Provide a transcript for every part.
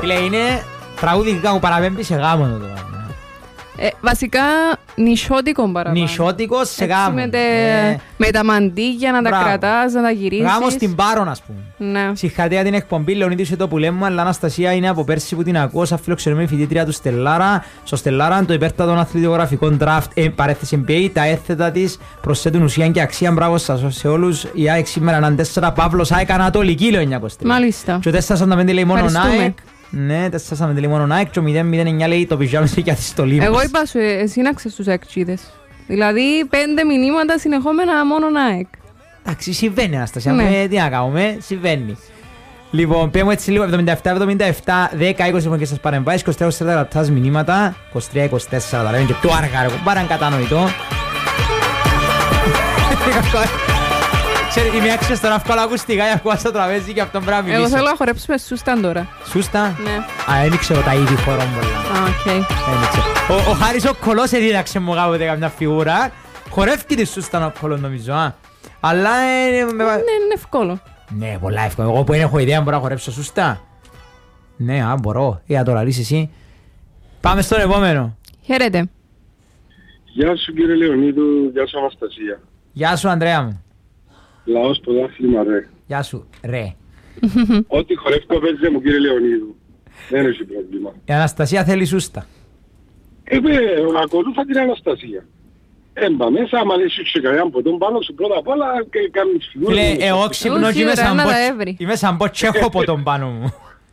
Φίλε, είναι τραγούδικα που παραπέμπει σε γάμο το. Βασικά νησιώτικο παραπάνω. Νησιώτικο σε γάμο. Με τα μαντίγια να τα κρατάς, να τα γυρίσεις. Γάμο στην Πάρον, ας πούμε. Ναι. Συγχαρητήρια την εκπομπή, Λεωνίδη το που λέμε, αλλά Αναστασία είναι από πέρσι που την ακούω σαν φιλοξενούμενη φοιτήτρια του Στελάρα. Στο Στελάρα το υπέρτατο αθλητογραφικό draft παρέθεση NBA, τα έθετα της προσθέτουν ουσία και αξία. Μπράβο σας σε όλους. Η ΑΕΚ σήμερα έναν 4 Παύλος ΑΕΚ Ανατολική, λέει 923. Μάλιστα. Και ο 445 λέει μόνο ΑΕΚ. Ναι, 445 λέει μόνο ΑΕΚ και ο 009 λέει το πιζάμε σε καθιστολή μας. Εγώ είπα σου, σύναξες τους εκτσίδες. Δηλαδή 5 μηνύματα συνεχόμενα μόνο ΑΕΚ. Εντάξει, συμβαίνει Αναστασία, Ναι. τι να κάνουμε, συμβαίνει. Λοιπόν, παίρνουμε έτσι λίγο 77-77, 10-20 και σας παρεμβάσεις, 23-24 λεπτά μηνύματα, 23-24, τα λέμε και πιο αργά, ρε κουμπάρα, είναι κατανοητό. Ξέρετε, είμαι έξω στον αυκόλο ακουστικά για ακούω στο τραπέζι και αυτόν πρέπει να μιλήσω. Εγώ θέλω να χορέψουμε σούσταν τώρα. Σούστα? Ναι. Α, δεν ήξερα τα είδη χωρών πολλά. Α, οκ. Ο Χάρης ο Κολός εδίδαξε μου κάποτε καμιά φιγούρα. Χορεύει τη σούστα ο Κολός νομίζω, α. Αλλά Ναι, είναι εύκολο. ναι, πολλά εύκολο. Εγώ που δεν έχω ιδέα μπορώ να χορέψω σωστά. Ναι, α, μπορώ. Για το λαλείς εσύ. Πάμε στον επόμενο. Χαίρετε. Γεια σου κύριε Λεωνίδου, γεια σου Αναστασία. Γεια σου Ανδρέα μου. Λαός πρωτάθλημα ρε. Γεια σου ρε. Ό,τι χορεύω παίζε μου κύριε Λεωνίδου. Δεν έχει πρόβλημα. Η Αναστασία θέλει σούστα. Ακολούθα την Αναστασία. Έμπα μέσα, άμα λες και κανέναν ποτόν πάνω σου πρώτα απ' όλα και κάνεις φιγούρες. Φίλε, εγώ ξυπνώ και είμαι σαν πω τσέχο ποτόν πάνω μου.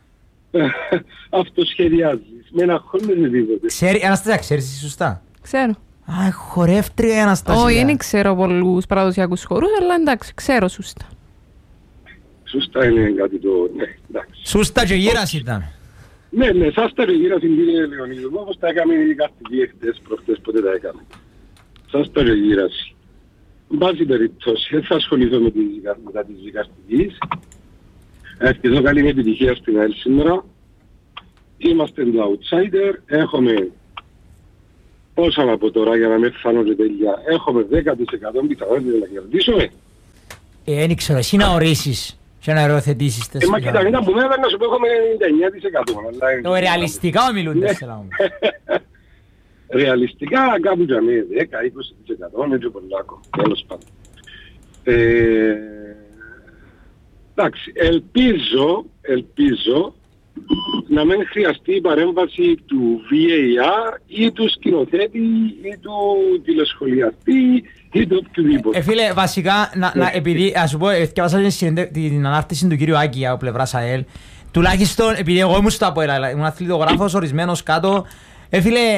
Αυτό σχεδιάζεις. Με ένα χρόνο είναι τίποτε. Ξέρει, Αναστασία, ξέρεις εσύ σωστά. Ξέρω. Α, χορεύτρια η Αναστασία. Όχι, δεν ξέρω πολλούς παραδοσιακούς χορούς, αλλά εντάξει, ξέρω σούστα. Σωστά είναι κάτι το... Ναι, εντάξει. Σούστα και γύρας ήταν. Ναι, ναι, σας τα γύρα στην κύριε Λεωνίδου, όπως τα έκαμε η καρτική χτες, προχτές, ποτέ τα έκαμε. Σας τα γύραση. Εν πάση περιπτώσει, δεν θα ασχοληθώ μετά της δικαστικής. Ευχηθώ καλή επιτυχία στην ΑΕΛ σήμερα. Είμαστε το outsider, έχουμε, όσα να πω τώρα για να με φάνω και τέλεια, έχουμε 10% πιθανότητα να κερδίσουμε. Δεν ξέρω, εσύ να ορίσεις και να ερωτηθήσεις τις Μα κοίτα, μετά που με να σου πω έχουμε 99%. Ρεαλιστικά ομιλούνται σε λαό. Ρεαλιστικά κάπου για με 10-20% είναι και πολλάκο, τέλος πάντων. Εντάξει, ελπίζω να μην χρειαστεί η παρέμβαση του VAR ή του σκηνοθέτη ή του τηλεσχολιαστή ή του οποιοδήποτε. Φίλε, βασικά, επειδή, ας σου πω, διαβάσα την ανάρτηση του κύριου Άκη από πλευράς ΑΕΛ, τουλάχιστον, επειδή εγώ ήμουν στο ΑΠΟΕΛ, ήμουν αθλητογράφος ορισμένος κάτω, φίλε,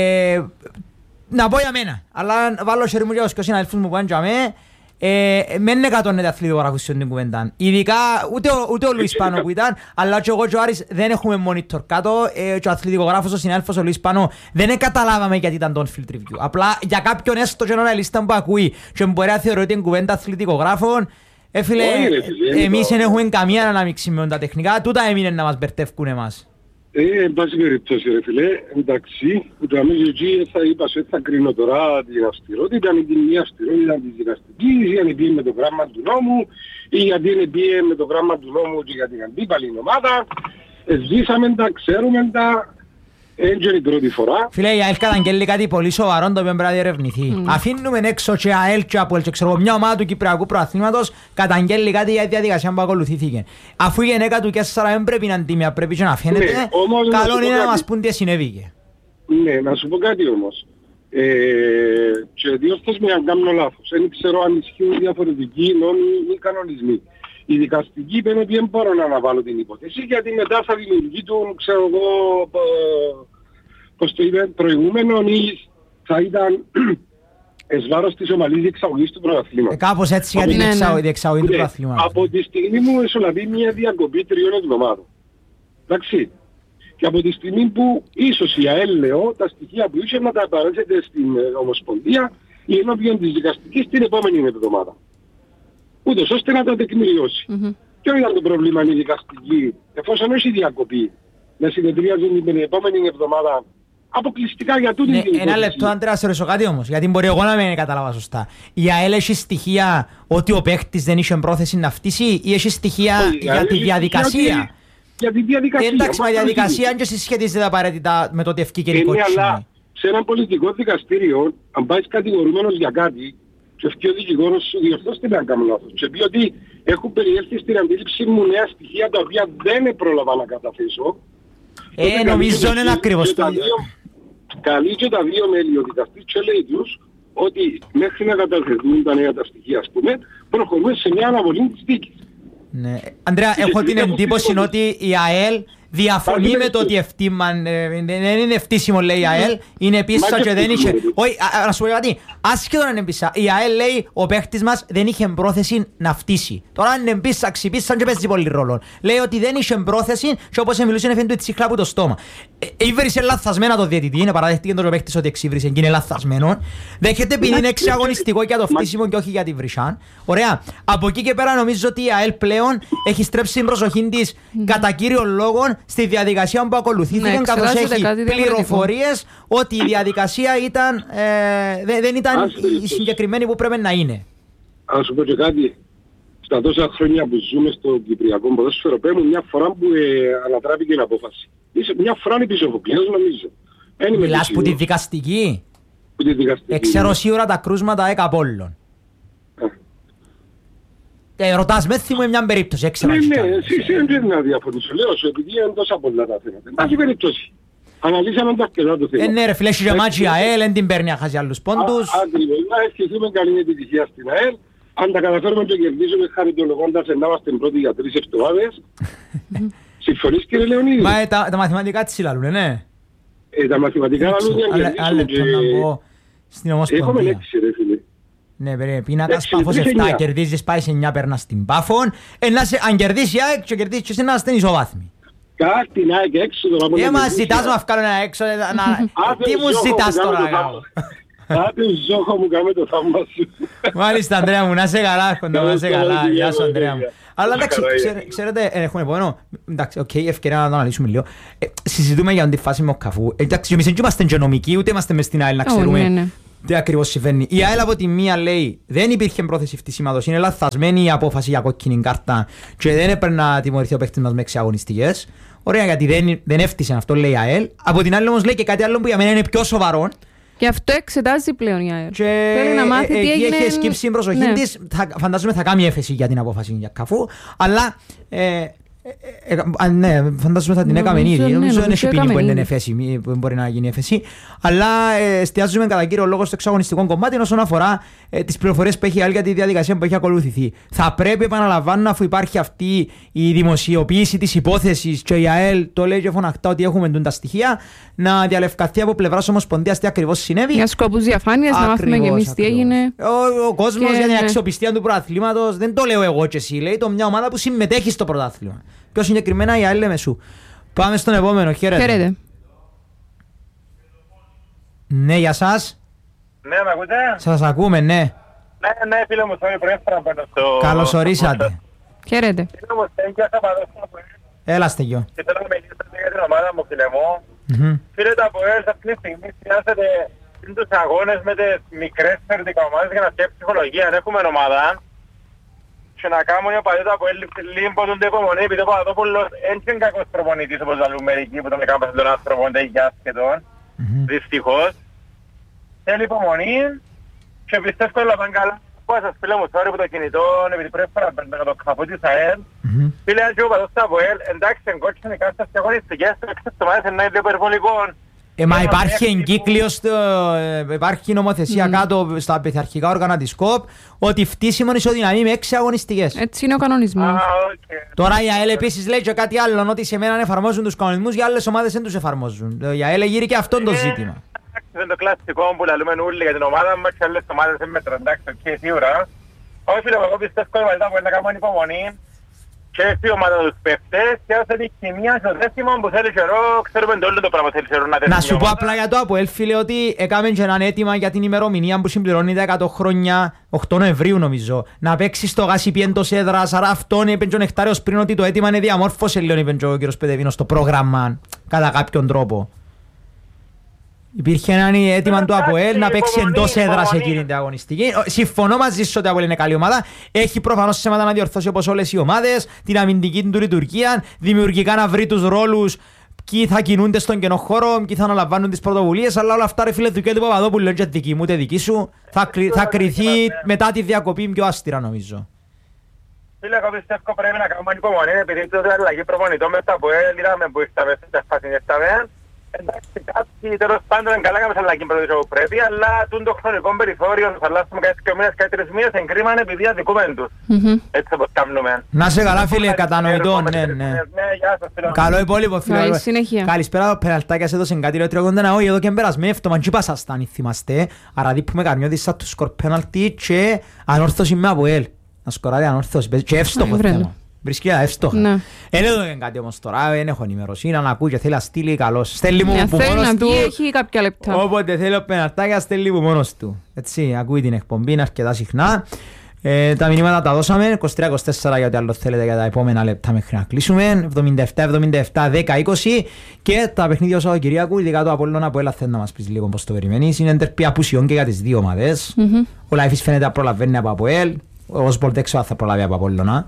να πω για μένα, αλλά βάλω χέρι μου και ως συναδέλφους μου που πάνε για μένα, μεν εκατόνεται αθλητογράφους στην κουβέντα. Ειδικά ούτε ο Λουίς Πάνο που ήταν, αλλά και εγώ και ο Άρης δεν έχουμε monitor κάτω και ο αθλητογράφος, ο συνάδελφος ο Λουίς Πάνο δεν καταλάβαμε γιατί ήταν τον field review. Απλά για κάποιον έστω και έναν λίστα που ακούει και μπορεί να θεωρεί ότι είναι κουβέντα αθλητικογράφων, φίλε, εμείς δεν έχουμε καμία ανάμειξη με τα τεχνικά, τούτα έμεινε να μας μπερτεύκουν εμάς. Εν πάση περιπτώσει ρε φίλε, εντάξει, που το αμέσως εκεί θα είπα σου, θα κρίνω τώρα την αυστηρότητα, αν είναι μια αυστηρότητα της δικαστικής, ή αν είναι με το γράμμα του νόμου, ή γιατί είναι με το γράμμα του νόμου και για την αντίπαλη ομάδα. Ζήσαμε τα, ξέρουμε τα, έτσι είναι η πρώτη φορά. Φίλε, η ΑΕΛ καταγγέλει κάτι πολύ σοβαρό το οποίο πρέπει να διερευνηθεί. Αφήνουμε έξω και ΑΕΛ και ΑΠΟΕΛ και ξέρω μια ομάδα του Κυπριακού Πρωταθλήματος καταγγέλει κάτι για τη διαδικασία που ακολουθήθηκε. Αφού η γυναίκα του Κέσσαρα δεν πρέπει να αντίμια, πρέπει και να φαίνεται, ναι, όμως, καλό είναι να μας πούν τι συνέβηκε. Ναι, να σου πω κάτι όμως. Και διόρθως με αν κάνω λάθος. Δεν ξέρω αν ισχύουν διαφορετικοί νόμοι ή κανονισμοί. Η δικαστική είπε ότι δεν μπορώ να αναβάλω την υπόθεση γιατί μετά θα δημιουργήτουν, ξέρω εγώ, πώς το είπε, προηγούμενο ή θα ήταν εις βάρος της ομαλής διεξαγωγής του πρωταθλήματος. Κάπως έτσι για την διεξαγωγή του πρωταθλήματος. Από τη στιγμή μου εσωλαβεί μια διακοπή 3 εβδομάδων. Εντάξει. Και από τη στιγμή που ίσως η ΑΕΛ, λέω, τα στοιχεία που είχε να τα παρέσετε στην Ομοσπονδία ή ενώπιον της δικαστικής την επόμενη εβδομάδα. Ούτως ώστε να τα τεκμηριώσει. Ποιο ήταν το πρόβλημα η δικαστική, εφόσον όχι διακοπή, να συνεδριάζουν την επόμενη εβδομάδα αποκλειστικά για τούτη την υπόθεση. Ένα λεπτό, Άντρεα, σε ρωτήσω κάτι όμως, γιατί μπορεί εγώ να μην καταλάβα σωστά. Η ΑΕΛ έχει στοιχεία ότι ο παίχτης δεν είχε πρόθεση να φτύσει ή έχει στοιχεία για τη διαδικασία. για τη διαδικασία. Εντάξει, μα η διαδικασία δεν συσχετίζεται απαραίτητα με το ότι ευκήκε η κότσινη. Αλλά σε ένα πολιτικό δικαστήριο, αν πάει κατηγορούμενος για κάτι, και ευκεί ο δικηγόρος σου διορθώστε να κάνω λάθος. Και πει ότι έχουν περιέλθει στην αντίληψη μου νέα στοιχεία τα οποία δεν πρόλαβα να καταθέσω. Νομίζω είναι ακριβώς το ίδιο. Καλεί και τα δύο μέλη ο δικαστής και λέει τους ότι μέχρι να καταθεθούν τα νέα τα στοιχεία, ας πούμε, προχωρούμε σε μια αναβολή της δίκης. Ναι. Ανδρέα, έχω την εντύπωση ότι η ΑΕΛ διαφωνεί με το ότι δεν είναι ευτύσιμο, λέει η ΑΕΛ. Είναι πίσω και δεν είχε. Όχι, να σου πω γιατί. Άσχετο να είναι πίσω. Η ΑΕΛ λέει ο παίχτης μας δεν είχε πρόθεση να φτύσει. Τώρα αν είναι πίσω, ξυπήσαν και παίζει πολύ ρόλο. Λέει ότι δεν είχε πρόθεση και όπως μιλούσε έφερε του τσιχλά από το στόμα. Ήβρισε λαθασμένα το διαιτητή. Είναι παραδέχτηκε τον παίχτης ότι εξήβρισε και είναι λαθασμένο. Δέχεται επειδή είναι εξαγωνιστικό για το φτύσιμο και όχι για τη βρυσάν. Ωραία. Από εκεί και πέρα νομίζω ότι η ΑΕΛ πλέον έχει στρέψει την προσοχή της κατά κύριο λόγο στη διαδικασία που ακολουθήθηκε, καθώς έχει πληροφορίες ότι η διαδικασία δεν ήταν η συγκεκριμένη που πρέπει να είναι. Αν σου πω και κάτι, στα τόσα χρόνια που ζούμε στο κυπριακό ποδόσφαιρο, παίρνουν μια φορά που ανατράπηκε η απόφαση. Μια φορά είναι πισωφοπλίας, νομίζω. Μιλάς που τη δικαστική. Ξέρω σίγουρα τα κρούσματα εκαπόλων. Ρωτάς με θυμώ μια περίπτωση, έξερα. Ναι, εσύ δεν πρέπει να διαφωνήσω. Λέω σου, επειδή είναι τόσα πολλά τα θέματα. Υπάρχει περίπτωση. Αναλύσαμε τα αρκετά το θέμα. Ναι ρε φίλε, έχει μάτσι η ΑΕΛ, δεν την παίρνει να χάσει άλλους πόντους. Ακριβώς, να ευχηθούμε καλή επιτυχία στην ΑΕΛ. Αν τα καταφέρουμε και κερδίζουμε χαριτολογώντας να είμαστε πρώτοι για 3 εβδομάδες. Συμφωνείς κύριε Λεωνίδη? Μα τα μαθηματικά τι λαλούνε, ναι. Τα μαθηματικά λαλούν για να κερδίσουμε. Έχουμε 6 ρε φίλε. Ναι, πίνακας Πάφος 7, κερδίζεις, πάει σε 9, περνάς στην Πάφον. Αν κερδίσει η ΑΕΚ και κερδίσεις και εσύ να είστε ισοβάθμι. Κάτι να ΑΕΚ έξω τώρα. Μας ζητάς να βγάλω ένα έξω, τι μου ζητάς τώρα να κάνω. Άντε Ζόχο μου, κάμε το θαύμα σου. Μάλιστα Ανδρέα μου, να σε καλά, κοντά, να σε καλά. Γεια σου Ανδρέα μου. Αλλά εντάξει, ξέρετε, έχουμε επόμενο. Εντάξει, οκ, ευκαιρία να το αναλύσουμε λίγο. Συζητούμε για τη φάση με ο Καφού. Εντάξει, εμείς δεν είμαστε και νομικοί, ούτε είμαστε μες στην ΑΕΛ να ξέρουμε τι ακριβώς συμβαίνει. Η ΑΕΛ από τη μία λέει δεν υπήρχε πρόθεση φτυσίματος, είναι λαθασμένη η απόφαση για κόκκινη κάρτα και δεν έπρεπε να τιμωρηθεί ο παίκτης μας με 6 αγωνιστικές. Ωραία, γιατί δεν έφτιασε αυτό, λέει η ΑΕΛ. Από την άλλη όμως λέει και κάτι άλλο που για μένα είναι πιο σοβαρό. Και αυτό εξετάζει πλέον η ΑΕΛ. Θέλει να μάθει τι έγινε. Έχει σκύψει την προσοχή της. Φαντάζομαι θα κάνει έφεση για την απόφαση για Καφού. Αλλά ναι, φαντάζομαι θα την έκαμε ήδη. Νομίζω δεν έχει ποινή που είναι έφεση, που μπορεί να γίνει έφεση. Αλλά εστιάζουμε κατά κύριο λόγο στο εξαγωνιστικό κομμάτι όσον αφορά τις πληροφορίες που έχει η ΑΕΛ για τη διαδικασία που έχει ακολουθηθεί. Θα πρέπει, επαναλαμβάνω, αφού υπάρχει αυτή η δημοσιοποίηση της υπόθεσης και η ΑΕΛ το λέει και φωναχτά ότι έχουμε τα στοιχεία, να διαλευκαθεί από πλευράς Ομοσπονδίας τι ακριβώς συνέβη. Για σκοπούς διαφάνειας, να μάθουμε και εμείς τι έγινε. Ο κόσμος για την αξιοπιστία του πρωταθλήματος δεν το λέω εγώ και εσύ, λέει το μια ομάδα που συμμετέχει στο πρωτάθλημα. Πιο συγκεκριμένα η ΑΕΛ Λεμεσού. Πάμε στον επόμενο. Χαίρετε. Ναι, για σας. Ναι, με ακούτε? Σας ακούμε, ναι. Ναι, φίλε μου, sorry, προέφερα πάνω στο... Καλώς ορίσατε. Χαίρετε. Φίλε μου, στέγγιασα παδόσμα που είναι. Έλα, Στέγιο. Και θέλω να μιλήσω για την ομάδα μου, φίλε μου. Φίλε, τα ΠΟΕΛ αυτή τη στιγμή χρειάζεται τους αγώνες με τις μικρές θεωρητικά ομάδες για να φτιάξει ψυχολογία. Αν έχουμε ομάδα και να κάνουμε μια παλιότητα από λίγο τον υπομονή, επειδή ο Παπαδόπουλος δεν είναι κακός προπονητής όπως λαλούν μερικοί που τον έκαναν τον άνθρωπο, δεν είναι άσχετον, δυστυχώς. Θέλει υπομονή και πιστεύω όλα πάνε καλά. Πώς σας φίλε μου, sorry που το κινητό, επειδή πρέπει να παίρνω το καφού της ΑΕΛ. Φίλε, αν και ο παδός του ΑΠΟΕΛ, εντάξει, εγκότσινε κάποιες αγωνιστικές, το έξω στο μάθημα είναι λίγο υπερβολικό. Μα υπάρχει εγκύκλειο, υπάρχει νομοθεσία κάτω στα πειθαρχικά όργανα της ΚΟΠ ότι φτύσιμο ισοδυναμεί με 6 αγωνιστικές. Έτσι είναι ο κανονισμός. Τώρα η ΑΕΛ επίσης λέει και κάτι άλλο, ότι σε μένα εφαρμόζουν τους κανονισμούς, για άλλες ομάδες δεν τους εφαρμόζουν. Η ΑΕΛ γύρει και αυτό το ζήτημα. Είναι το κλασικό που λαλούμε όλοι για την ομάδα μας και άλλες ομάδες δεν μέτραν, εντάξει, και σίγουρα. Όχι φίλε, εγώ πιστεύω ότι να κάνουμε υπομονή και στη ομάδα τους παίχτες και όσο τη χημία στο δέσιμο που θέλει καιρό, ξέρουμε το όλο το πράγμα θέλει καιρό να τέσσερι. Να σου πω απλά για το ΑΠΟΕΛ, φίλε, ότι έκαμε και έναν αίτημα για την ημερομηνία που συμπληρώνει τα 100 χρόνια, 8 Νοεμβρίου νομίζω, να παίξει στο Γασιπιέντος έδρας, άρα αυτόν είπε και ο Νεκτάριος πριν ότι το αίτημα είναι διαμόρφωσε, λέει ο κ. Πετεβίνος, στο πρόγραμμα, κατά κάποιον τρόπο. Υπήρχε ένα αίτημα του ΑΠΟΕΛ να παίξει εντός έδρας εκείνη την αγωνιστική. Συμφωνώ μαζί σου ότι ο ΑΠΟΕΛ είναι καλή ομάδα. Έχει προφανώς θέματα να διορθώσει όπως όλες οι ομάδες. Την αμυντική του λειτουργία, δημιουργικά να βρει τους ρόλους. Ποιοι θα κινούνται στον κενό χώρο, ποιοι θα αναλαμβάνουν τις πρωτοβουλίες. Αλλά όλα αυτά, ρε φίλε, δουλειά του Παπαδόπουλου, είναι και δική μου, ούτε δική σου. Θα κρυθεί μετά τη διακοπή πιο άστηρα, νομίζω. Φίλε, εγώ πιστεύω πρέπει να κάνουμε ανυπομονή, επειδή τότε αλλαγή προπονητών με τα ΑΠΟΕΛ, είδαμε που ήρθαμε στις φάσεις. Εντάξει, κάποιοι τέλος πάντων είναι καλά κάνουμε αλλαγή προτείνω που πρέπει, αλλά το χρονικό περιθώριο θα αλλάσουμε κάτι και μήνες, κάτι 3 μήνες, εγκρίμανε επειδή αδικούμε τους. Έτσι όπως κάνουμε. Να σε καλά φίλε, κατανοητό, ναι. Γεια σας φίλε. Καλό υπόλοιπο φίλε. Καλή συνέχεια. Καλησπέρα, ο Περαλτάκιας έδωσε κάτι λέω 381, όχι εδώ και περασμένη εβδομάδα και πάσασταν, θυμάστε. Άρα δείχνουμε καρμιώδη σαν του σκορ πέναλτι και ανόρθωση με ΑΠΟΕΛ. Να σκοράρει ανόρθωση και εύστοχο θέμα. Βρίσκει εύστοχα. Εν εδώ είναι κάτι όμως τώρα, δεν έχω ενημερωσή, να ακούει και θέλει να στείλει καλώς. Στέλνει μου που μόνος του, έχει κάποια λεπτά. όποτε θέλει ο Πεναρτάκιας στέλνει που μόνος του. Έτσι, ακούει την εκπομπή, είναι αρκετά συχνά. Τα μηνύματα τα δώσαμε, 23-24 για ό,τι άλλο θέλετε για τα επόμενα λεπτά μέχρι να κλείσουμε. 77-77, 10-20 και τα παιχνίδια ως Σαββατοκυριακού, ειδικά το Απόλλωνα που έλα θέλει να μας πεις λίγο πώς το περιμένεις. Είναι εντερπή απουσιών και για τις δύο ομάδες. Ο Λάιφης φαίνεται να προλαβαίνει από Αποέλ, ο Όσμπολτ έξω θα προλάβει από Απόλλωνα.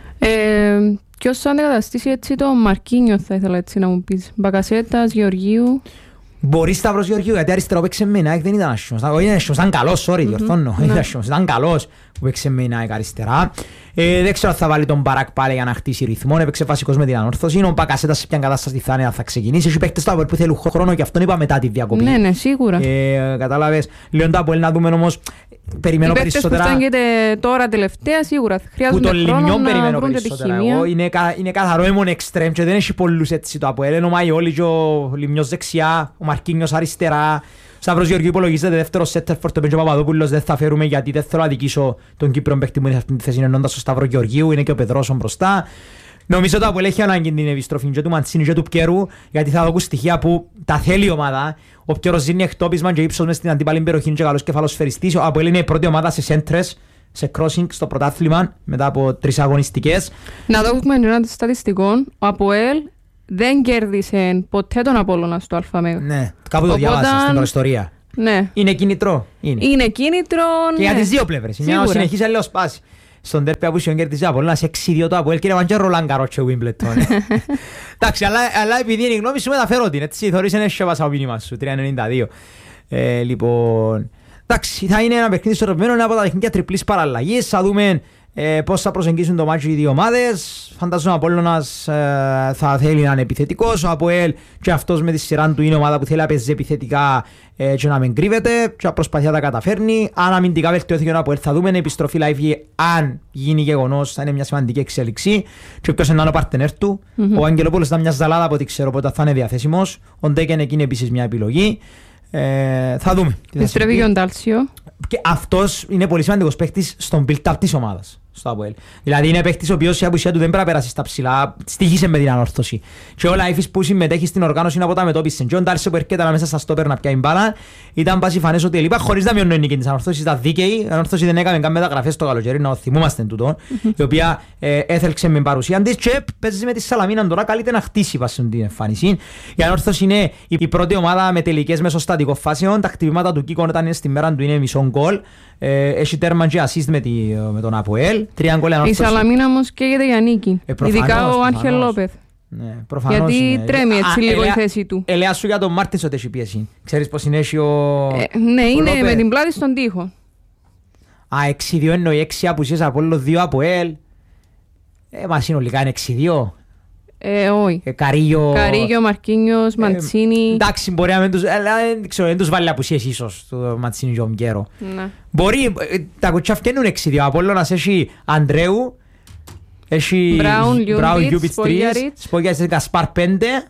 Ποιος θα αντικαταστήσει έτσι το Μαρκίνιο, θα ήθελα έτσι να μου πεις. Μπακασέτας, Γεωργίου. Μπορεί Σταύρος Γεωργίου, γιατί αριστερό παίξε με Νάικ δεν ήταν άσχημος. Όχι, ήταν καλός, sorry, διορθώνω. Ήταν καλός που παίξε με Νάικ αριστερά. Δεν ξέρω αν θα βάλει τον Μπαράκ πάλι για να χτίσει ρυθμό. Έπαιξε βασικός με την ανόρθωση. Ο Μπακασέτας σε ποιαν κατάσταση θα είναι, θα ξεκινήσει. Έχει παίκτες του που θέλουν χρόνο και αυτόν είπα μετά τη διακοπή. Ναι, σίγουρα. Κατάλαβες. Λέω το Αποέλ να δούμε όμως. Περιμένω περισσότερα. Οι παίκτες που φτάνγεται τώρα τελευταία σίγουρα χρειάζονται χρόνο να βρουν τη χημεία. Είναι καθαρό έμον εξτρέμ και δεν έχει πολλούς έτσι το Αποέλ. Είναι ο Μαϊόλη και ο Λιμιός δεξιά, ο Μαρκίνιος αριστερά. Ο Σταύρος Γεωργίου υπολογίζεται δεύτερο σέντερφορ, το πέντζο Παπαδόπουλος δεν θα φέρουμε γιατί δεν θέλω να δικήσω τον Κύπρο παίκτη μου είναι αυτή τη θέση ενώντας ο Σταύρο Γεωργίου, είναι και ο Πεδρόσον μπροστά. Νομίζω ότι το Αποέλ έχει ανάγκη την επιστροφή και του Μαντσίνη και του Πκέρου γιατί θα δω στοιχεία που τα θέλει η ομάδα. Ο Πκέρος δίνει εκτόπισμα και ύψος μες στην αντίπαλη περιοχή και καλός κεφαλοσφαιριστής. Ο Αποέλ είναι η πρώτη ομάδα σε σέντρες, σε crossing στο πρωτάθλημα μετά από 3 αγωνιστικές. Να δούμε ένα στατιστικό. Ο Αποέλ δεν κέρδισε ποτέ τον Απόλλωνα στο ΑΜΕΓΑ. Ναι, κάπου το διάβασα στην ιστορία. Ναι. Είναι κίνητρο. Είναι κίνητρο. Και για τις δύο πλευρές. Μια συνεχίζει αλλιώς σπάσει. Στον τέρπι απουσιών κέρδιζε από Απόλλωνα σε 6-2 το Αποέλ και είναι και Ρολάν Καρότ και Wimbledon. Εντάξει, αλλά επειδή είναι η γνώμη σου μεταφέρω την, έτσι, θωρείς ένα σεβάσα ο μήνυμα σου, 3-92. Λοιπόν, εντάξει, θα είναι ένα παιχνίδι ισορροπημένο, είναι από τα παιχνίδια τριπλής παραλλαγής, θα δούμε πώς θα προσεγγίσουν το μάτσο οι δύο ομάδες. Φαντάζομαι ο Απόλλωνας θα θέλει να είναι επιθετικός, ο Αποέλ και αυτός με τη σειρά του είναι ομάδα που θέλει να παίζει επιθετικά και να μην κρύβεται και να προσπαθεί να τα καταφέρνει. Αν αμυντικά βελτιώθηκε ο Αποέλ θα δούμε επιστροφή live, αν γίνει γεγονός θα είναι μια σημαντική εξέλιξη και ποιος είναι ο παρτενέρ του. Ο Αγγελόπουλος ήταν μια ζαλάδα από ό,τι ξέρω, οπότε θα είναι διαθέσιμος. Ο Ντέκεν εκείνη επίσης μια επιλογή. Θα δούμε. Επιστρέφει και ο Ντάλσιο. Και αυτός είναι πολύ σημαντικός παίκτης στον build-up της ομάδας. Στο Αποέλ. Δηλαδή είναι παίκτης ο οποίος η απουσία του δεν πρέπει να περάσει στα ψηλά, στοιχήσε με την ανόρθωση. Και ο Λάιφης που συμμετέχει στην οργάνωση είναι από τα μετώπισε. Και ο Ντάλσιο που έρχεται ανάμεσα στα στόπερ να πιάει μπάλα, ήταν πασιφανές ότι έλειπα χωρίς να μειώνει νίκη της ανόρθωσης, ήταν δίκαιη. Η ανόρθωση δεν έκαμε καν μεταγραφές στο καλοκαίρι, να θυμούμαστε τούτο, η οποία έθελξε με παρουσία της και παίζει με τη Σαλαμίνα τώρα, καλείται να χτίσει πάσουν την εμφάνιση. Η ανόρθωση είναι η πρώτη ομάδα με τελικές μέσω στατικών φάσεων. Τα χτυπήματα του Κίκον όταν είναι στη μέρα του είναι μισό γκολ. Έχει τέρμαν και assist με τον Αποέλ. Η Σαλαμίνα όμως καίγεται για νίκη. Ειδικά ο Άγχελ Λόπεθ. Γιατί τρέμει έτσι λίγο η θέση του. Ελέα σου για τον Μάρτινς ότι έχει πίεση. Ξέρεις πως είναι ο... Ναι, είναι με την πλάτη στον τοίχο. 6-2 εννοεί 6 απουσίες από όλο 2 Αποέλ. Μα συνολικά είναι 6-2. Όχι. Καρίγιο, Μαρκίνιος, Μαντσίνη. Εντάξει, μπορεί να δεν τους βάλει απουσίες ίσως το Μαντσίνη και ο Μγκέρο. Μπορεί, τα κοτσιά φτιάχνουν 6-2. Απόλλωνας έχει Ανδρέου, έχει Μπράουν, Γιούπιτς 3, Σπόγιας Γκασπάρ 5.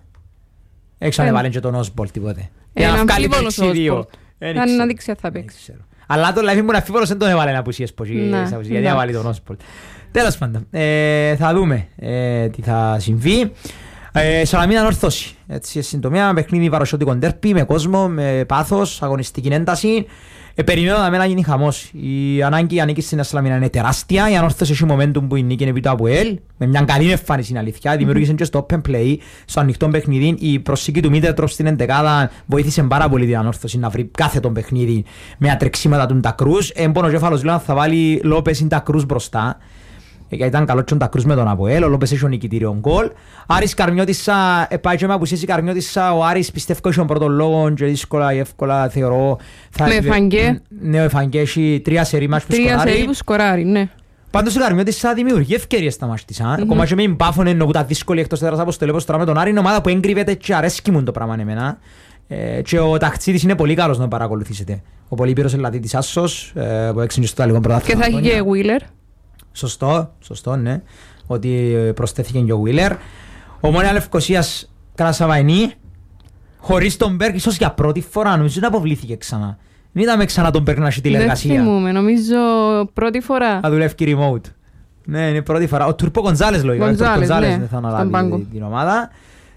Έξω να βάλουν και τον Όσμπολτ τίποτε. Αμφίβολος ο Όσμπολτ. Θα να δείξει αν θα παίξει. Αλλά το λαϊκή μου αμφίβολος δεν τον έβαλε απουσίες γιατί έβαλε τον Όσμπολτ. Τέλος πάντων, θα δούμε τι θα συμβεί. Σαλαμίνα Ανόρθωση. Έτσι, συντομία, ένα παιχνίδι παροσιώτικο ντέρπι, με κόσμο, με πάθος, αγωνιστική ένταση. Περιμένω να γίνει χαμός. Η ανάγκη ανήκει στην Σαλαμίνα είναι τεράστια. Η Ανόρθωση έχει momentum που η νίκη είναι επί του ΑΠΟΕΛ. Με μια καλή εμφάνιση, είναι αλήθεια. Δημιούργησε και στο open play, στο ανοιχτό παιχνίδι. Η προσήκη του Μίτερτροφ στην εντεκάδα βοήθησε πάρα πολύ την Ανόρθωση να βρει κάθε τον παιχνίδι με ατρεξίματα του Ντακρούς. Εμπονοκέφαλος λέω θα βάλει Λόπες ή Ντακρούς μπροστά. Γιατί ήταν καλό και ο Ντακρούς με τον ΑΠΟΕΛ, ο Λόπες έχει ο νικητήριο γκολ. Άρης Καρμιώτισσα, πάει και με απουσίαση Καρμιώτισσα, ο Άρης πιστεύω έχει τον πρώτο λόγο και δύσκολα ή εύκολα θεωρώ. Με Εφαγγέ. Ναι, ο Εφαγγέ έχει 3 σερί μάτς που σκοράρει. 3 σερί που σκοράρει, ναι. Πάντως ο Καρμιώτισσα δημιουργεί ευκαιρίες στα μάτς της. Ακόμα και με μπάφων εννοώ που τα δύσκολη εκτός έδρας από στο λέπος τώρα με τον Άρη είναι ομάδα που εγκρύβεται και αρέσκει μου το πράγμα εμένα. Και ο Ταχτσίδης είναι πολύ καλός να παρακολουθήσετε. Ο Πολύπυρος Ελλαδίτης Άσος που έξινε στο Ιταλικό πρωτάθλημα. Και θα έχει και Wheeler. Σωστό, ναι. Ότι προσθέθηκε και ο Βίλερ. Ομόνια Λευκωσίας Κρασαβαϊνή. Χωρίς τον Μπέρκ, ίσως για πρώτη φορά, νομίζω ότι αποβλήθηκε ξανά. Δεν είδαμε ξανά τον Μπέρκ να έχει τηλεργασία. Δεν θυμούμε, νομίζω πρώτη φορά. Θα δουλεύει και remote. Ναι, είναι πρώτη φορά. Ο Τουρπο Γκοντζάλες λογικά. Ο Γκοντζάλες θα αναλάβει την ομάδα.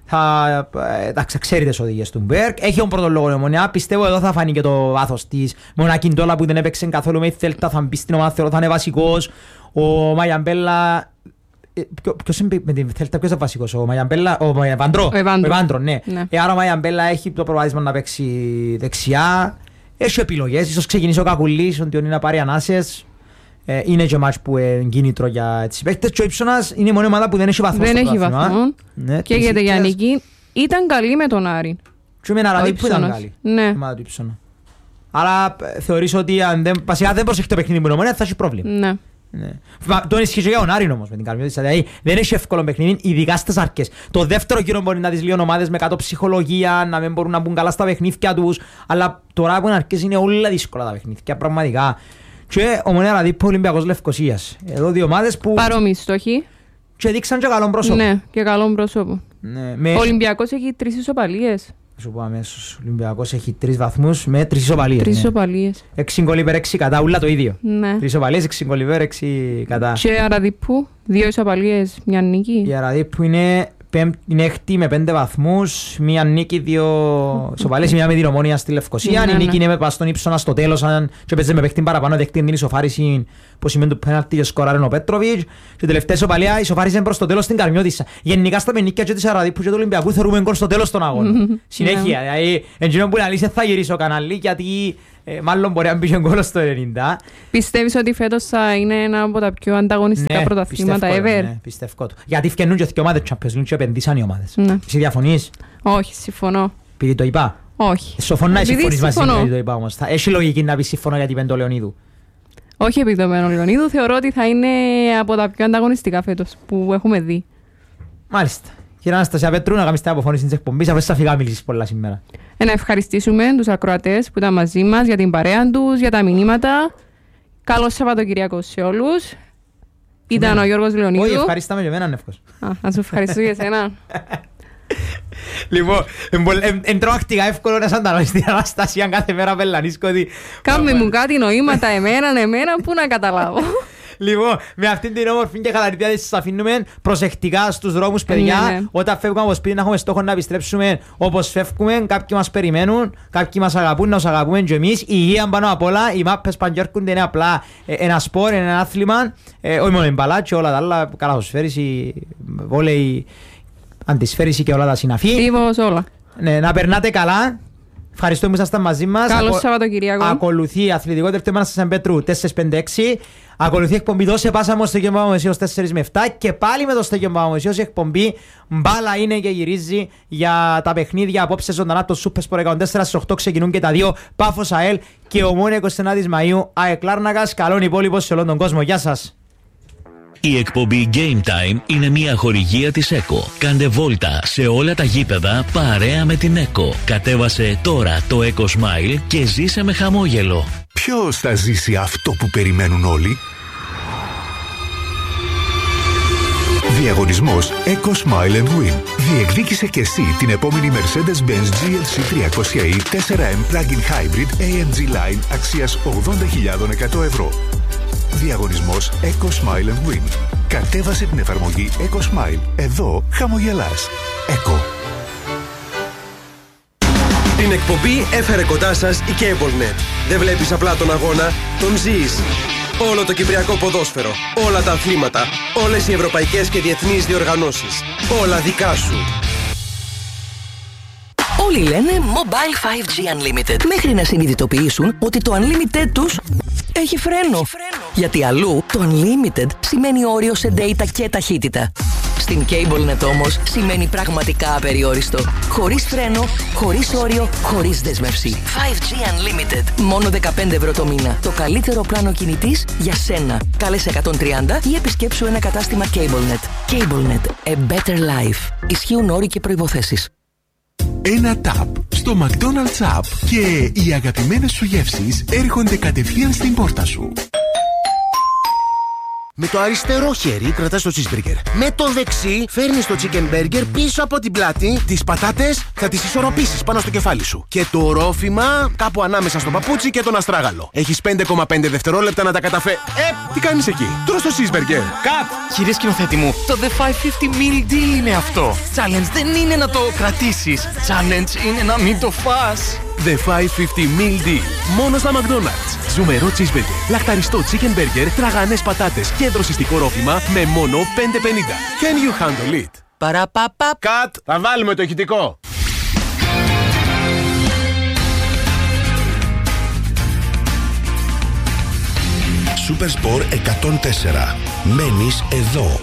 Θα ξέρετε τις οδηγίες του Μπέρκ. Έχει τον πρώτο λόγο η Ομόνια. Πιστεύω εδώ θα φανεί και το βάθος της. Με ο Ακιντόλα που δεν έπαιξε καθόλου με η Θέλτα θα μπει στην ομάδα, θεωρώ θα είναι βασικός. Ο Μαγιαμπέλα. Ποιος είναι με την Θέλτα, ποιος είναι βασικός, ο Μαγιαμπέλα, ο Ευάντρο, ναι. Άρα ο Μαγιαμπέλα έχει το προβάδισμα να παίξει δεξιά. Έχει επιλογές, ίσως ξεκινήσει ο Κακουλής, ότι είναι να πάρει ανάσες. Είναι και μάτς που είναι κίνητρο για τις παίκτες. Και ο Ήψονας είναι η μόνη ομάδα που δεν έχει βαθμό. Δεν έχει βαθμό. Και για τη Γιάννικη ήταν καλή με τον Άρη. Και με ένα ραδί που ήταν καλή. Ναι. Άρα θεωρείς ότι αν δεν προσέχει το παιχνίδι μου θα έχει πρόβλημα. Ναι. Το ισχύει και για τον Άρη όμως με την Καρμιώτισσα. Δηλαδή δεν έχει εύκολο παιχνίδι, ειδικά στις αρκές. Το δεύτερο γύρο μπορεί να δεις λίγο ομάδες με κάτω ψυχολογία, να μην μπορούν να μπουν καλά στα παιχνίδια τους. Αλλά τώρα που είναι αρκές είναι όλα δύσκολα τα παιχνίδια, πραγματικά. Και Ομονία Ραδίππο, Ολυμπιακός Λευκωσίας. Εδώ δύο ομάδες που. Παρόμοιοι στόχοι. Και δείξαν και καλό πρόσωπο. Ναι, και καλό πρόσωπο. Ναι, ο Ολυμπιακός έχει 3 ισοπαλίες. Σου πω αμέσως. Ο Ολυμπιακός έχει 3 βαθμούς με 3 ισοπαλίες. 3 ισοπαλίες. 6 γκολ υπέρ 6 κατά, ούλα το ίδιο. Ναι. 3 ισοπαλίες, 6 γκολ υπέρ 6 κατά. Και Αραδίππου, 2 ισοπαλίες, μια νίκη. Η Αραδίππου είναι έκτη με 5 βαθμούς, μία νίκη, 2 ισοπαλίες, μία με την Ομόνια στη Λευκωσία. Η νίκη είναι με πας στον Ήψονα στο τέλος, και παίζει με παίχτη παραπάνω, δέχτη την ισοφάριση που σημαίνει του πέναλτι και σκοράρει ο Πέτροβιτς. Και τελευταία ισοπαλία ισοφάρισε προς το τέλος στην Καρμιώτισσα. Γενικά στα μενίκια και της Αραδίππου και του Ολυμπιακού θεωρούμε γκολ στο τέλος των αγώνων. Συνέχεια, δηλαδή εντζήνων που είναι θα γυρίσει ο κανάλι γιατί μάλλον μπορεί να μπει και γκολ στο 90. Πιστεύεις ότι φέτος θα είναι ένα από τα πιο ανταγωνιστικά πρωταθλήματα ever? Ναι, πιστεύω το. Γιατί φκαινούν και ομάδες Champions League και επενδύσαν οι ομάδες. Εσύ διαφωνείς? Όχι, συμφωνώ. Επειδή το είπα? Όχι. Σοφωνά ή συμφωνείς μαζί μου γιατί το είπα όμως? Έχει λογική να πεις συμφωνώ γιατί είπεν το Λεωνίδου? Όχι επειδή το είπεν ο Λεωνίδου, θεωρώ ότι θα είναι από τα πιο ανταγωνιστικά φέτος που έχουμε δει. Μάλιστα. Κύριε Αναστασία Πέτρου, να κάνεις την αποφώνηση της εκπομπής, αφού θα φύγα μιλήσεις πολλά σήμερα. Να ευχαριστήσουμε τους ακροατές που ήταν μαζί μας για την παρέα τους, για τα μηνύματα. Καλό Σαββατοκυριακό σε όλους. Ήταν ο Γιώργος Λεωνίδου. Όχι, ευχαριστάμε και εμένα, Νεύκος. Να σου ευχαριστώ για εσένα. Λοιπόν, εν τρομακτικά εύκολο να σανταλώσεις την Αναστασία κάθε μέρα πελανίσκω ότι... Κάμε μου κάτι νοήματα εμένα, πού να καταλάβω. Λοιπόν, με αυτήν την όμορφη και χαλαρή διάθεση σας αφήνουμε προσεκτικά στους δρόμους, παιδιά. Ναι. Όταν φεύγουμε από σπίτι να έχουμε στόχο να επιστρέψουμε όπως φεύγουμε. Κάποιοι μας περιμένουν, κάποιοι μας αγαπούν, να τους αγαπούμε και εμείς. Η υγεία πάνω απ' όλα, οι μάπες παντζέρκονται, είναι απλά ένα σπορ, είναι ένα άθλημα. Όχι μόνο η μπαλά και όλα τα άλλα, καλαθοσφαίριση, βόλεϊ, αντισφαίριση και όλα τα συναφή. Τίμως όλα. Ναι, να περνάτε καλά. Ευχαριστώ που ήσασταν μαζί μας. Καλό Σαββατοκυριακό. Ακολουθεί αθλητικό τερτέμα σας Πέτρου 4-5-6. Ακολουθεί εκπομπή δώσε πάσα μου στο Στέγιο Παπαμεσίος 4 με 7. Και πάλι με το Στέγιο Παπαμεσίος η εκπομπή μπάλα είναι και γυρίζει για τα παιχνίδια απόψε ζωντανά. Το Super Sport 104 στις 8 ξεκινούν και τα δύο. Πάφος ΑΕΛ και Ομόνια 29 Μαΐου. ΑΕΚ Λάρνακας. Καλόν υπόλοιπο σε όλον τον κόσμο. Γεια σας. Η εκπομπή Game Time είναι μια χορηγία της ΕΚΟ. Κάντε βόλτα σε όλα τα γήπεδα παρέα με την ΕΚΟ. Κατέβασε τώρα το ECO Smile και ζήσε με χαμόγελο. Ποιος θα ζήσει αυτό που περιμένουν όλοι? Διαγωνισμός ECO Smile and Win. Διεκδίκησε και εσύ την επόμενη Mercedes-Benz GLC 300e 4M Plug-in Hybrid AMG Line αξίας 80.100 ευρώ. Διαγωνισμός Eco Smile and Win. Κατέβασε την εφαρμογή Eco Smile. Εδώ χαμογελάς. Eco. Την εκπομπή έφερε κοντά σας η CableNet. Δεν βλέπεις απλά τον αγώνα, τον ζεις. Όλο το κυπριακό ποδόσφαιρο, όλα τα αθλήματα, όλες οι ευρωπαϊκές και διεθνείς διοργανώσεις. Όλα δικά σου. Όλοι λένε Mobile 5G Unlimited, μέχρι να συνειδητοποιήσουν ότι το Unlimited τους έχει φρένο. Γιατί αλλού το Unlimited σημαίνει όριο σε data και ταχύτητα. Στην CableNet όμως σημαίνει πραγματικά απεριόριστο. Χωρίς φρένο, χωρίς όριο, χωρίς δέσμευση. 5G Unlimited. Μόνο 15 ευρώ το μήνα. Το καλύτερο πλάνο κινητής για σένα. Κάλεσε 130 ή επισκέψου ένα κατάστημα CableNet. CableNet. A better life. Ισχύουν όροι και προϋποθέσεις. Ένα tap στο McDonald's App και οι αγαπημένες σου γεύσεις έρχονται κατευθείαν στην πόρτα σου. Με το αριστερό χέρι κρατάς το cheeseburger. Με το δεξί φέρνεις το chicken burger πίσω από την πλάτη. Τις πατάτες θα τις ισορροπήσεις πάνω στο κεφάλι σου. Και το ρόφημα κάπου ανάμεσα στο παπούτσι και τον αστράγαλο. Έχεις 5,5 δευτερόλεπτα να τα τι κάνεις εκεί? Τρως το cheeseburger. Κατ! Κύριε σκηνοθέτη μου, το The 550 Meal Deal είναι αυτό. Challenge δεν είναι να το κρατήσεις. Challenge είναι να μην το φας. The 550 Meal Deal. Μόνο στα McDonald's. Ζουμερό cheeseburger, λαχταριστό chicken burger, τραγανές πατάτες και δροσιστικό ρόφημα με μόνο 5,50. Can you handle it? Παραπαπα. Κατ! Θα βάλουμε το ηχητικό. Supersport 104. Μένεις εδώ.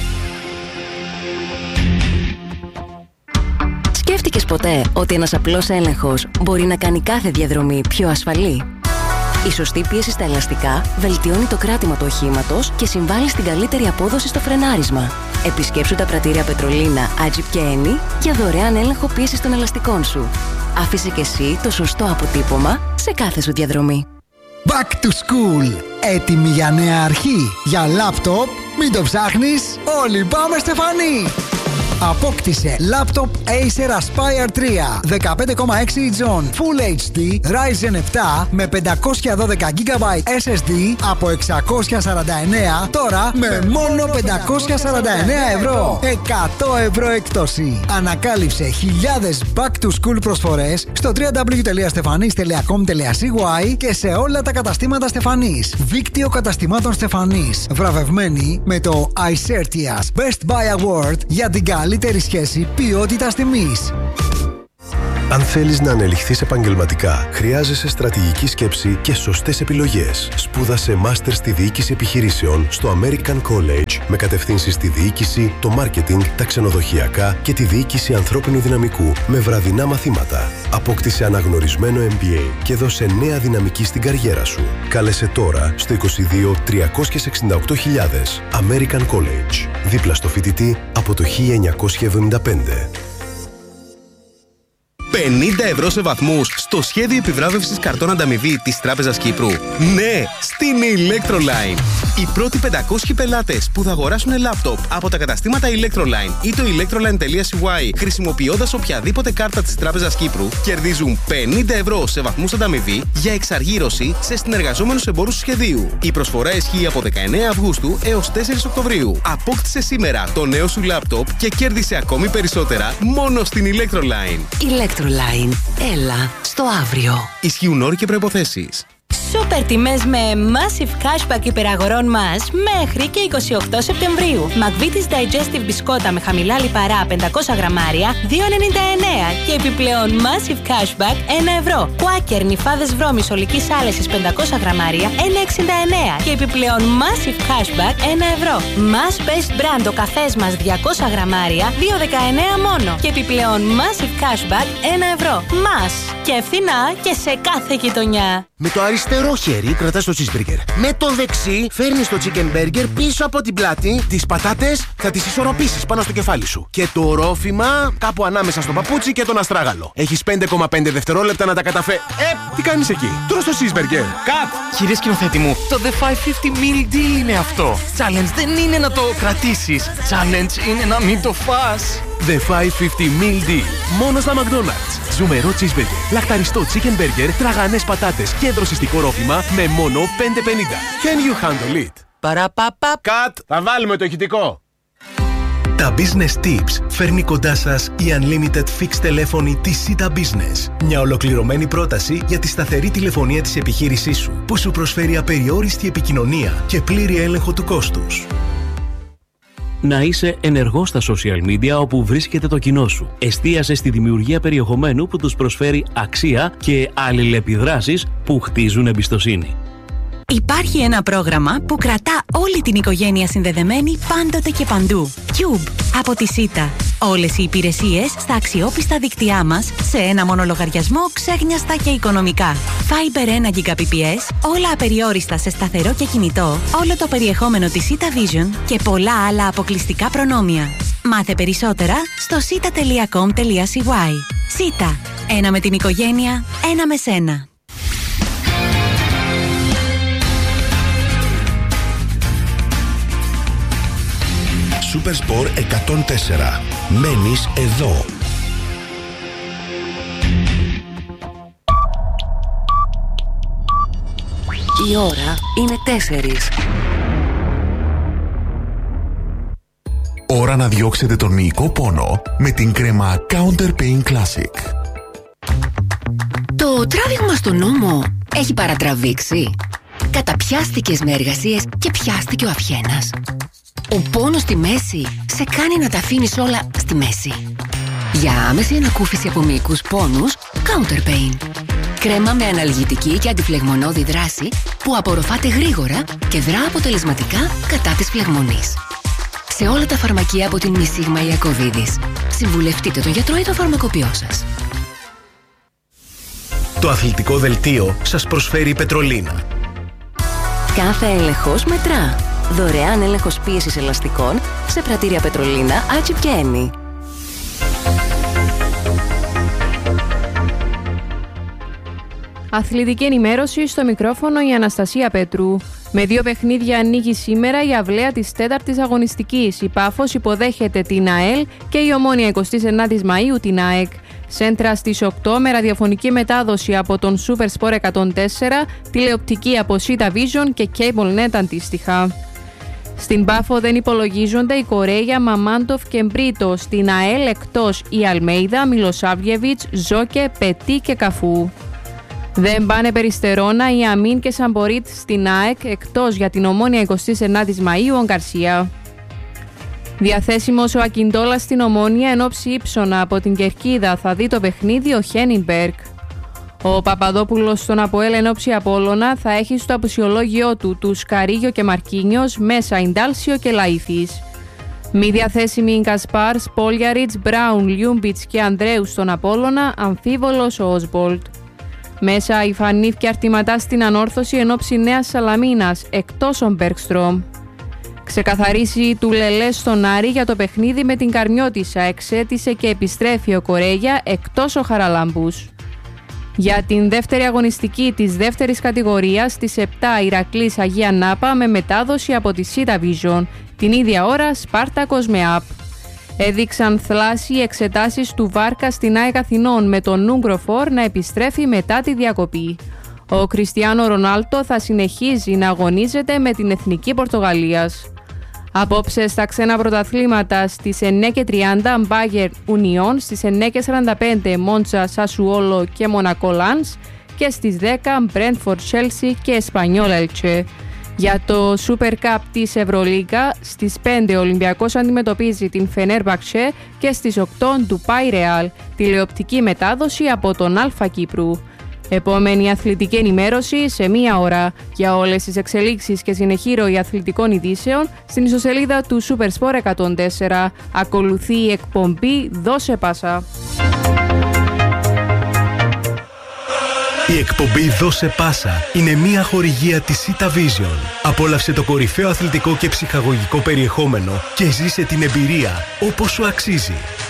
Σκέφτηκες ποτέ ότι ένας απλός έλεγχος μπορεί να κάνει κάθε διαδρομή πιο ασφαλή? Η σωστή πίεση στα ελαστικά βελτιώνει το κράτημα του οχήματος και συμβάλλει στην καλύτερη απόδοση στο φρενάρισμα. Επισκέψου τα πρατήρια Πετρολίνα, Agip και Eni για δωρεάν έλεγχο πίεσης των ελαστικών σου. Άφησε και εσύ το σωστό αποτύπωμα σε κάθε σου διαδρομή. Back to school. Έτοιμη για νέα αρχή? Για λάπτοπ, μην το ψάχνεις, όλοι πάμε Στεφανή! Απόκτησε λάπτοπ Acer Aspire 3 15,6 inch Full HD Ryzen 7 με 512GB SSD από 649 τώρα με μόνο 549 ευρώ. 100 ευρώ έκπτωση. Ανακάλυψε χιλιάδες back to school προσφορές στο www.stefanis.com.cy και σε όλα τα καταστήματα Στεφανής. Δίκτυο καταστημάτων Στεφανής. Βραβευμένη με το iCertias Best Buy Award για την καλύτερη σχέση ποιότητας-τιμής. Αν θέλεις να ανελιχθείς επαγγελματικά, χρειάζεσαι στρατηγική σκέψη και σωστές επιλογές. Σπούδασε μάστερ στη διοίκηση επιχειρήσεων στο American College με κατευθύνσεις στη διοίκηση, το marketing, τα ξενοδοχειακά και τη διοίκηση ανθρώπινου δυναμικού με βραδινά μαθήματα. Απόκτησε αναγνωρισμένο MBA και δώσε νέα δυναμική στην καριέρα σου. Κάλεσε τώρα στο 22 368.000 American College, δίπλα στο φοιτητή από το 1975. 50 ευρώ σε βαθμούς στο σχέδιο επιβράβευσης καρτών ανταμοιβή της Τράπεζας Κύπρου. Ναι, στην Electroline. Οι πρώτοι 500 πελάτες που θα αγοράσουν λάπτοπ από τα καταστήματα Electroline ή το electroline.cy χρησιμοποιώντας οποιαδήποτε κάρτα της Τράπεζας Κύπρου κερδίζουν 50 ευρώ σε βαθμούς ανταμοιβή για εξαργύρωση σε συνεργαζόμενους εμπόρους του σχεδίου. Η προσφορά ισχύει από 19 Αυγούστου έως 4 Οκτωβρίου. Απόκτησε σήμερα το νέο σου λάπτοπ και κέρδισε ακόμη περισσότερα μόνο στην Electroline. Electroline. Έλα στο αύριο. Ισχύουν όροι και προϋποθέσεις. Σούπερ τιμές με Massive Cashback υπεραγορών μας μέχρι και 28 Σεπτεμβρίου. McVitie's Digestive μπισκότα με χαμηλά λιπαρά 500 γραμμάρια 2,99 και επιπλέον Massive Cashback 1 ευρώ. Quaker νυφάδες βρώμης ολικής άλεσης 500 γραμμάρια 1,69 και επιπλέον Massive Cashback 1 ευρώ. Mass Best Brand ο καφές μας 200 γραμμάρια 2,19 μόνο και επιπλέον Massive Cashback 1 ευρώ. Mass και φθηνά και σε κάθε γειτονιά. Με το αριστερό χέρι κρατάς το cheeseburger. Με το δεξί φέρνεις το chicken burger πίσω από την πλάτη. Τις πατάτες θα τις ισορροπήσεις πάνω στο κεφάλι σου. Και το ρόφημα κάπου ανάμεσα στο παπούτσι και τον αστράγαλο. Έχεις 5,5 δευτερόλεπτα να τα τι κάνεις εκεί? Τρως το cheeseburger. Κατ! Κύριε σκηνοθέτη μου, το The 550 Meal Deal είναι αυτό. Challenge δεν είναι να το κρατήσεις. Challenge είναι να μην το φας. The 550 Meal Deal. Μόνο στα McDonald's. Ζουμερό cheeseburger, λαχταριστό chicken burger, τραγανές πατάτες και δροσιστικό ρόφημα με μόνο 5,50. Can you handle it? Παραπαπα. Κατ, θα βάλουμε το ηχητικό. Τα Business Tips φέρνει κοντά σας η Unlimited Fixed τηλέφωνη της Sita Business. Μια ολοκληρωμένη πρόταση για τη σταθερή τηλεφωνία της επιχείρησής σου, που σου προσφέρει απεριόριστη επικοινωνία και πλήρη έλεγχο του κόστους. Να είσαι ενεργός στα social media όπου βρίσκεται το κοινό σου. Εστίασε στη δημιουργία περιεχομένου που τους προσφέρει αξία και αλληλεπιδράσεις που χτίζουν εμπιστοσύνη. Υπάρχει ένα πρόγραμμα που κρατά όλη την οικογένεια συνδεδεμένη πάντοτε και παντού. Cube από τη Sita. Όλες οι υπηρεσίες στα αξιόπιστα δίκτυά μας σε ένα μόνο λογαριασμό, ξέχνιαστα και οικονομικά. Fiber 1 Gbps, όλα απεριόριστα σε σταθερό και κινητό, όλο το περιεχόμενο της Sita Vision και πολλά άλλα αποκλειστικά προνόμια. Μάθε περισσότερα στο sita.com.cy. Sita. Ένα με την οικογένεια, ένα με σένα. Supersport 104. Μένεις εδώ. Η ώρα είναι 4. Ώρα να διώξετε τον μυϊκό πόνο με την κρέμα Counter Pain Classic. Το τράβηγμα στον ώμο έχει παρατραβήξει. Καταπιάστηκες με εργασίες και πιάστηκε ο αυχένας. Ο πόνος στη μέση σε κάνει να τα αφήνεις όλα στη μέση. Για άμεση ανακούφιση από μυϊκούς πόνους, Counter Pain. Κρέμα με αναλγητική και αντιφλεγμονώδη δράση που απορροφάται γρήγορα και δρά αποτελεσματικά κατά της φλεγμονής. Σε όλα τα φαρμακεία από την Μισίγμα Ιακωβίδης. Συμβουλευτείτε τον γιατρό ή το φαρμακοποιό σας. Το αθλητικό δελτίο σας προσφέρει η Πετρολίνα. Κάθε έλεγχος μετρά. Δωρεάν έλεγχος πίεσης ελαστικών σε πρατήρια Πετρολίνα, Άτσιπ και Έμι. Αθλητική ενημέρωση στο μικρόφωνο η Αναστασία Πέτρου. Με 2 παιχνίδια νίκη σήμερα η αυλαία της 4ης αγωνιστικής. Η Πάφος υποδέχεται την ΑΕΛ και η Ομόνοια 29ης Μαΐου την ΑΕΚ. Σέντρα στις 8 με ραδιοφωνική μετάδοση από τον Super Sport 104, τηλεοπτική από Sita Vision και CableNet αντίστοιχα. Στην Πάφο δεν υπολογίζονται η Κορέια, Μαμάντοφ και Μπρίτο. Στην ΑΕΛ εκτός η Αλμέιδα, Μιλοσάβγεβιτς, Ζόκε, Πετί και Καφού. Δεν πάνε Περιστερώνα, η Αμίν και Σαμπορίτ στην ΑΕΚ, εκτός για την Ομόνοια 29ης Μαΐου ο Γκαρσία. Διαθέσιμος ο Ακιντόλας στην Ομόνοια εν όψει Ήψονα από την Κερκίδα θα δει το παιχνίδι ο Χένινμπεργκ. Ο Παπαδόπουλος στον ΑΠΟΕΛ εν όψει Απόλλωνα θα έχει στο απουσιολόγιο του τους Καρίγιο και Μαρκίνιος, μέσα Ιντάλσιο και Λαΐφης. Μη διαθέσιμοι Γκασπάρ, Σπόλιαριτς, Μπράουν, Λιούμπιτς και Ανδρέου στον Απόλλωνα, αμφίβολος ο Όσμπολτ. Μέσα η Φανίφ και Αρτηματά στην Ανόρθωση εν όψει Νέας Σαλαμίνας, εκτός ο Μπέρκστρομ. Ξεκαθαρίσει του Λελέ στον Άρη για το παιχνίδι με την Καρμιώτισσα, εξέτησε και επιστρέφει ο Κορέγια, εκτός ο Χαραλάμπους. Για την δεύτερη αγωνιστική της δεύτερης κατηγορίας στις 7 Ηρακλής Αγία Νάπα με μετάδοση από τη Sita Vision, την ίδια ώρα Σπάρτακος με ΑΠ. Έδειξαν θλάση εξετάσεις του Βάρκα στην ΑΕΚ Αθηνών με τον Νούγκροφορ να επιστρέφει μετά τη διακοπή. Ο Κριστιάνο Ρονάλτο θα συνεχίζει να αγωνίζεται με την Εθνική Πορτογαλίας. Απόψε στα ξένα πρωταθλήματα στις 9:30 Μπάγερ Ουνιόν, στις 9:45 Μόντσα Σασουόλο και Μονακό Λανς και στις 10 Μπρέντφορντ Chelsea και Εσπανιόλ Έλτσε. Για το Super Cup της Ευρωλίγκα, στις 5 ο Ολυμπιακός αντιμετωπίζει την Φενέρμπαξε και στις 8 Ντουπάι Ρεάλ, τηλεοπτική μετάδοση από τον Αλφα Κύπρου. Επόμενη αθλητική ενημέρωση σε 1 ώρα. Για όλες τις εξελίξεις και συνεχή ροή αθλητικών ειδήσεων στην ιστοσελίδα του Super Sport 104. Ακολουθεί η εκπομπή «Δώσε Πάσα». Η εκπομπή «Δώσε Πάσα» είναι μια χορηγία της Sita Vision. Απόλαυσε το κορυφαίο αθλητικό και ψυχαγωγικό περιεχόμενο και ζήσε την εμπειρία όπως σου αξίζει.